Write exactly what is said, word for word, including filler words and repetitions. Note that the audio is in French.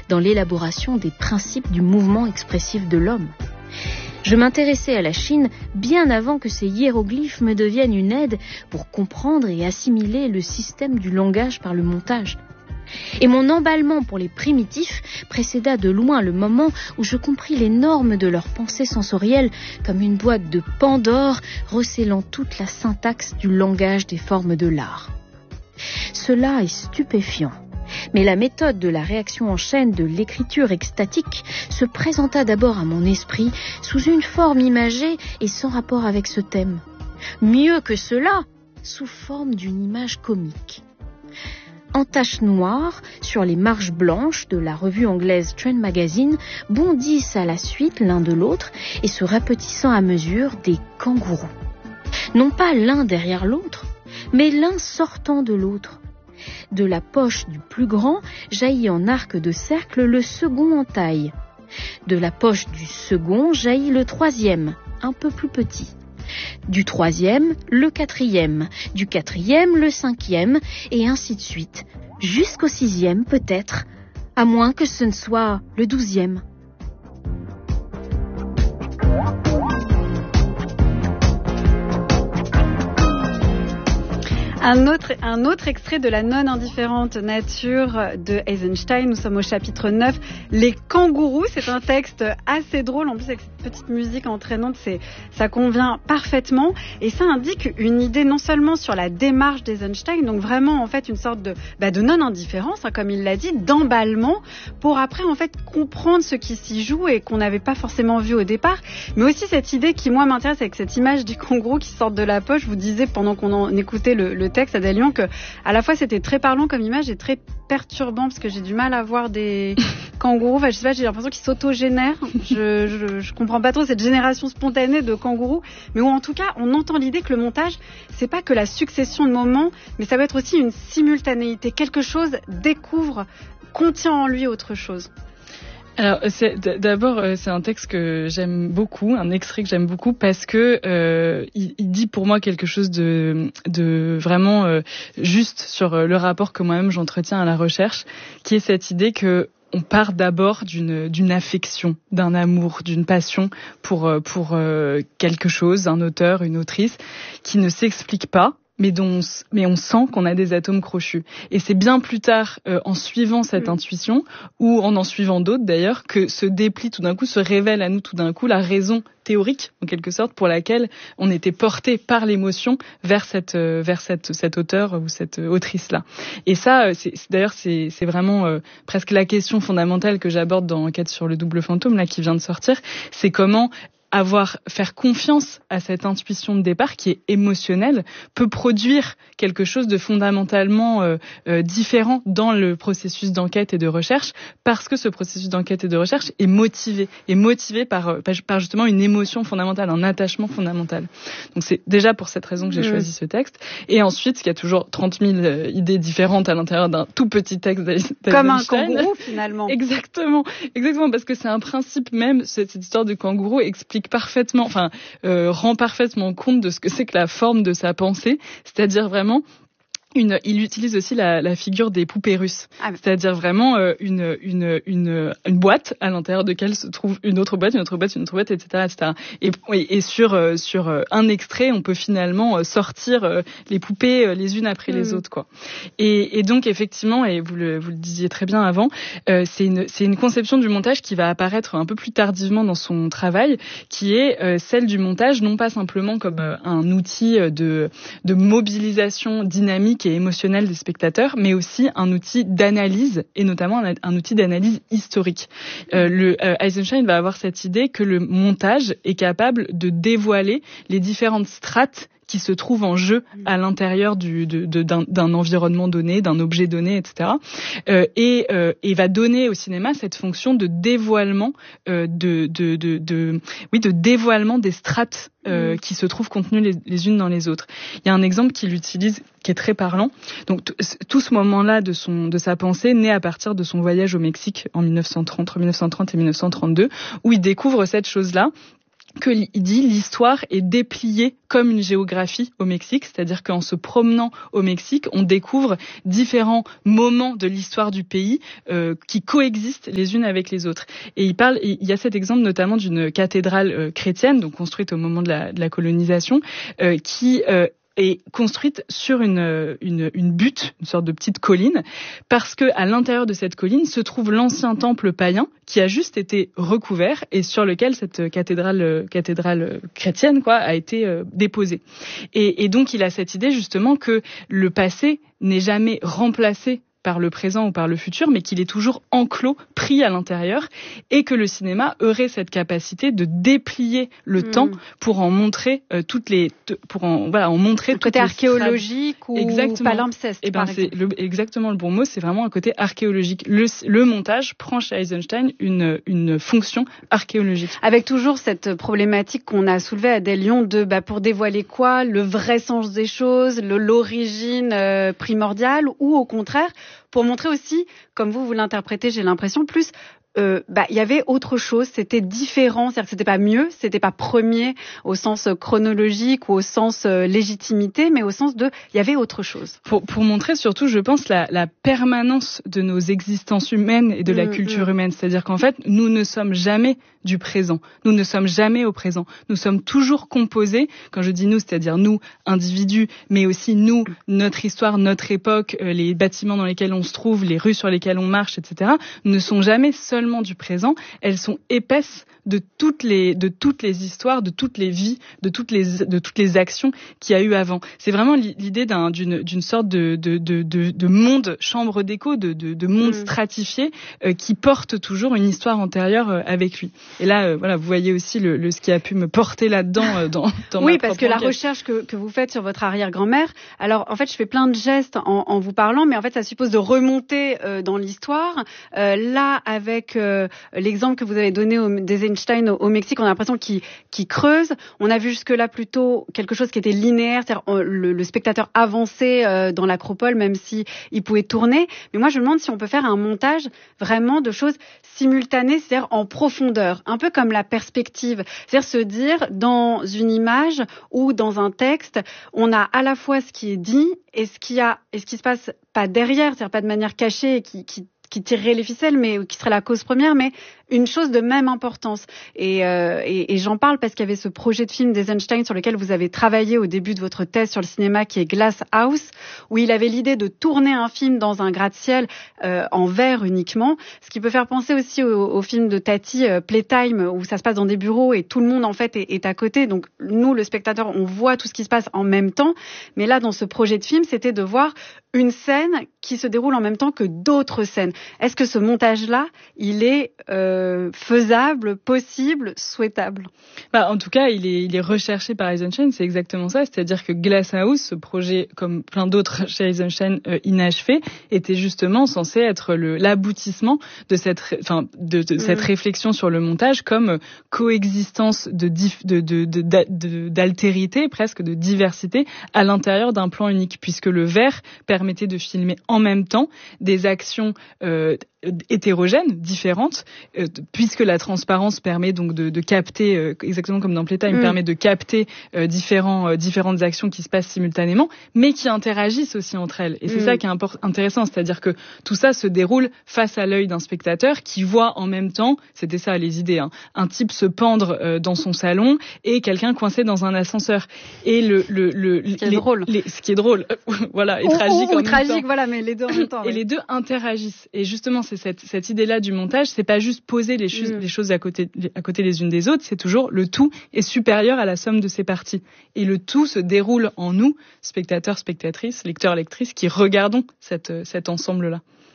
dans l'élaboration des principes du mouvement expressif de l'homme. Je m'intéressais à la Chine bien avant que ces hiéroglyphes me deviennent une aide pour comprendre et assimiler le système du langage par le montage. Et mon emballement pour les primitifs précéda de loin le moment où je compris les normes de leur pensée sensorielle comme une boîte de Pandore recélant toute la syntaxe du langage des formes de l'art. Cela est stupéfiant, mais la méthode de la réaction en chaîne de l'écriture extatique se présenta d'abord à mon esprit sous une forme imagée et sans rapport avec ce thème. Mieux que cela, sous forme d'une image comique. En taches noires, sur les marges blanches de la revue anglaise Trend Magazine, bondissent à la suite l'un de l'autre et se rapetissant à mesure des kangourous. Non pas l'un derrière l'autre, mais l'un sortant de l'autre. De la poche du plus grand jaillit en arc de cercle le second en taille. De la poche du second jaillit le troisième, un peu plus petit. Du troisième, le quatrième, du quatrième, le cinquième, et ainsi de suite, jusqu'au sixième peut-être, à moins que ce ne soit le douzième. Un autre, un autre extrait de la non-indifférente nature de Eisenstein. Nous sommes au chapitre neuf. Les kangourous, c'est un texte assez drôle. En plus, avec cette petite musique entraînante, c'est, ça convient parfaitement. Et ça indique une idée non seulement sur la démarche d'Eisenstein, donc vraiment, en fait, une sorte de, bah, de non-indifférence, hein, comme il l'a dit, d'emballement, pour après, en fait, comprendre ce qui s'y joue et qu'on n'avait pas forcément vu au départ. Mais aussi cette idée qui, moi, m'intéresse avec cette image du kangourou qui sort de la poche. Je vous disais, pendant qu'on en écoutait le, le texte à Lyon, que à la fois c'était très parlant comme image et très perturbant parce que j'ai du mal à voir des kangourous. Enfin, je sais pas, j'ai l'impression qu'ils s'autogénèrent. Je, je, je comprends pas trop cette génération spontanée de kangourous, mais où en tout cas on entend l'idée que le montage c'est pas que la succession de moments, mais ça va être aussi une simultanéité. Quelque chose découvre, contient en lui autre chose. Alors, c'est, d'abord, c'est un texte que j'aime beaucoup, un extrait que j'aime beaucoup parce que euh, il, il dit pour moi quelque chose de, de vraiment euh, juste sur le rapport que moi-même j'entretiens à la recherche, qui est cette idée que on part d'abord d'une, d'une affection, d'un amour, d'une passion pour, pour euh, quelque chose, un auteur, une autrice, qui ne s'explique pas. Mais, dont on, mais on sent qu'on a des atomes crochus. Et c'est bien plus tard, euh, en suivant cette mmh. intuition, ou en en suivant d'autres d'ailleurs, que se déplie tout d'un coup, se révèle à nous tout d'un coup la raison théorique, en quelque sorte, pour laquelle on était porté par l'émotion vers cette, euh, vers cette, cet auteur ou cette autrice-là. Et ça, c'est, c'est, d'ailleurs, c'est, c'est vraiment euh, presque la question fondamentale que j'aborde dans Enquête sur le double fantôme, là, qui vient de sortir. C'est comment avoir, faire confiance à cette intuition de départ qui est émotionnelle peut produire quelque chose de fondamentalement euh, euh, différent dans le processus d'enquête et de recherche, parce que ce processus d'enquête et de recherche est motivé, est motivé par, par justement une émotion fondamentale, un attachement fondamental. Donc c'est déjà pour cette raison que j'ai mmh. choisi ce texte. Et ensuite, il y a toujours trente mille idées différentes à l'intérieur d'un tout petit texte d'Eisenstein. Comme un kangourou finalement. Exactement, exactement, parce que c'est un principe même, cette, cette histoire de kangourou explique parfaitement, enfin, euh, rend parfaitement compte de ce que c'est que la forme de sa pensée, c'est-à-dire vraiment Une, il utilise aussi la, la figure des poupées russes, ah, c'est-à-dire vraiment euh, une, une, une, une boîte à l'intérieur de laquelle se trouve une autre boîte, une autre boîte, une autre boîte, et cetera, et cetera. Et, et sur, euh, sur un extrait, on peut finalement sortir euh, les poupées euh, les unes après mmh. les autres, quoi. Et, et donc effectivement, et vous le, vous le disiez très bien avant, euh, c'est une, c'est une conception du montage qui va apparaître un peu plus tardivement dans son travail, qui est euh, celle du montage non pas simplement comme euh, un outil de, de mobilisation dynamique et émotionnel des spectateurs, mais aussi un outil d'analyse, et notamment un, un outil d'analyse historique. Euh, le, euh, Eisenstein va avoir cette idée que le montage est capable de dévoiler les différentes strates qui se trouvent en jeu à l'intérieur du, de, de, d'un, d'un environnement donné, d'un objet donné, et cetera. Euh, et, euh, et va donner au cinéma cette fonction de dévoilement, euh, de, de, de, de, oui, de dévoilement des strates euh, mmh. qui se trouvent contenues les, les unes dans les autres. Il y a un exemple qu'il utilise qui est très parlant. Donc t- tout ce moment-là de son, de sa pensée naît à partir de son voyage au Mexique en mille neuf cent trente, entre mille neuf cent trente et mille neuf cent trente-deux, où il découvre cette chose-là, que il dit l'histoire est dépliée comme une géographie au Mexique, c'est-à-dire qu'en se promenant au Mexique, on découvre différents moments de l'histoire du pays euh, qui coexistent les unes avec les autres. Et il parle, il y a cet exemple notamment d'une cathédrale euh, chrétienne, donc construite au moment de la, de la colonisation, euh, qui euh, est construite sur une, une, une butte, une sorte de petite colline, parce que à l'intérieur de cette colline se trouve l'ancien temple païen qui a juste été recouvert et sur lequel cette cathédrale, cathédrale chrétienne, quoi, a été euh, déposée. Et, et donc il a cette idée justement que le passé n'est jamais remplacé par le présent ou par le futur, mais qu'il est toujours enclos, pris à l'intérieur, et que le cinéma aurait cette capacité de déplier le mmh. temps pour en montrer euh, toutes les, pour en voilà, en montrer un côté archéologique ou exactement. palimpseste. Et ben c'est le, exactement le bon mot, c'est vraiment un côté archéologique. Le, le montage prend chez Eisenstein une une fonction archéologique. Avec toujours cette problématique qu'on a soulevée à Des Lions de bah pour dévoiler quoi, le vrai sens des choses, le, l'origine euh, primordiale, ou au contraire pour montrer aussi, comme vous vous l'interprétez, j'ai l'impression plus euh, bah il y avait autre chose, c'était différent, c'est-à-dire que c'était pas mieux, c'était pas premier au sens chronologique ou au sens euh, légitimité, mais au sens de il y avait autre chose. Pour pour montrer surtout, je pense la la permanence de nos existences humaines et de la mmh, culture mmh. humaine, c'est-à-dire qu'en fait, nous ne sommes jamais du présent. Nous ne sommes jamais au présent. Nous sommes toujours composés, quand je dis nous, c'est-à-dire nous, individus, mais aussi nous, notre histoire, notre époque, euh, les bâtiments dans lesquels on se trouve, les rues sur lesquelles on marche, et cetera, ne sont jamais seulement du présent. Elles sont épaisses de toutes les, de toutes les histoires, de toutes les vies, de toutes les, de toutes les actions qu'il y a eu avant. C'est vraiment l'idée d'un, d'une, d'une sorte de, de, de, de, de monde chambre d'écho, de, de, de monde mmh. stratifié, euh, qui porte toujours une histoire antérieure euh, avec lui. Et là, euh, voilà, vous voyez aussi le, le ce qui a pu me porter là-dedans euh, dans, dans oui, ma parce que enquête. La recherche que, que vous faites sur votre arrière-grand-mère, alors en fait, je fais plein de gestes en, en vous parlant, mais en fait, ça suppose de remonter euh, dans l'histoire. Euh, là, avec euh, l'exemple que vous avez donné au, d'Eisenstein au, au Mexique, on a l'impression qu'il, qu'il creuse. On a vu jusque-là plutôt quelque chose qui était linéaire, c'est-à-dire euh, le, le spectateur avançait euh, dans l'acropole, même si il pouvait tourner. Mais moi, je me demande si on peut faire un montage vraiment de choses simultanées, c'est-à-dire en profondeur, un peu comme la perspective, c'est-à-dire se dire dans une image ou dans un texte, on a à la fois ce qui est dit et ce qui a et ce qui se passe pas derrière, c'est-à-dire pas de manière cachée et qui, qui qui tirerait les ficelles, mais qui serait la cause première, mais une chose de même importance. Et, euh, et, et j'en parle parce qu'il y avait ce projet de film d'Eisenstein sur lequel vous avez travaillé au début de votre thèse sur le cinéma, qui est Glass House, où il avait l'idée de tourner un film dans un gratte-ciel euh, en verre uniquement, ce qui peut faire penser aussi au, au film de Tati, euh, Playtime, où ça se passe dans des bureaux et tout le monde en fait est, est à côté. Donc nous, le spectateur, on voit tout ce qui se passe en même temps. Mais là, dans ce projet de film, c'était de voir une scène qui se déroule en même temps que d'autres scènes. Est-ce que ce montage-là, il est euh, faisable, possible, souhaitable ? Bah, en tout cas, il est, il est recherché par Eisenstein, c'est exactement ça. C'est-à-dire que Glass House, ce projet, comme plein d'autres chez Eisenstein euh, inachevé, était justement censé être le, l'aboutissement de cette, enfin, de, de mmh. cette réflexion sur le montage comme coexistence de, dif, de, de, de, de, de, d'altérité, presque de diversité, à l'intérieur d'un plan unique, puisque le verre permettait de filmer en même temps des actions euh, hétérogènes, différentes, euh, puisque la transparence permet donc de, de capter, euh, exactement comme dans Playtime, mmh. permet de capter euh, différents, euh, différentes actions qui se passent simultanément, mais qui interagissent aussi entre elles. Et c'est mmh. ça qui est import- intéressant, c'est-à-dire que tout ça se déroule face à l'œil d'un spectateur qui voit en même temps, c'était ça les idées, hein, un type se pendre euh, dans son salon et quelqu'un coincé dans un ascenseur. Et le, le, le, ce qui est les, drôle. Les, ce qui est drôle, voilà, et ou, tragique ou, en ou même tragique, temps. voilà, mais les deux en même temps. Et oui. les deux interagissent. Et justement, c'est cette, cette idée-là du montage, c'est pas juste poser les, ch- mmh. les choses à côté, à côté les unes des autres, c'est toujours le tout est supérieur à la somme de ses parties. Et le tout se déroule en nous, spectateurs, spectatrices, lecteurs, lectrices, qui regardons cette, cet ensemble-là.